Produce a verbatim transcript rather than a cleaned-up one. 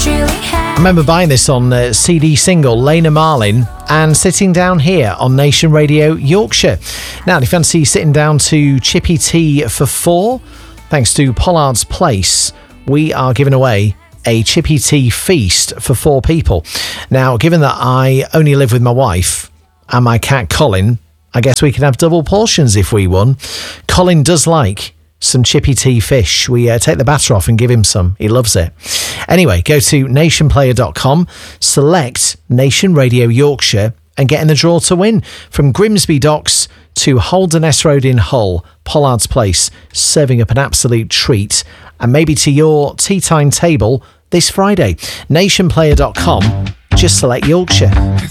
I remember buying this on uh, C D single, Lena Marlin, and sitting down here on Nation Radio Yorkshire. Now, if you fancy sitting down to Chippy Tea for four, thanks to Pollard's Place, we are giving away a Chippy Tea feast for four people. Now, given that I only live with my wife and my cat Colin, I guess we can have double portions if we won. Colin does like some Chippy Tea fish. We uh, take the batter off and give him some. He loves it. Anyway, go to nation player dot com, select Nation Radio Yorkshire and get in the draw to win. From Grimsby Docks to Holderness Road in Hull, Pollard's Place, serving up an absolute treat. And maybe to your tea time table this Friday. nation player dot com, just select Yorkshire.